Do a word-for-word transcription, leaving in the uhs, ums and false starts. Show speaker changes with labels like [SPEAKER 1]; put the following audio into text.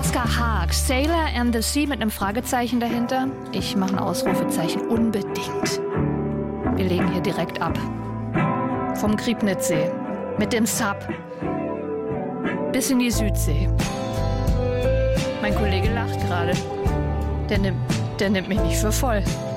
[SPEAKER 1] Franziska Haag, Sailor and the Sea mit einem Fragezeichen dahinter. Ich mache ein Ausrufezeichen, unbedingt. Wir legen hier direkt ab. Vom Griebnitzsee, mit dem Sub, bis in die Südsee. Mein Kollege lacht gerade. Der nimmt, der nimmt mich nicht für voll.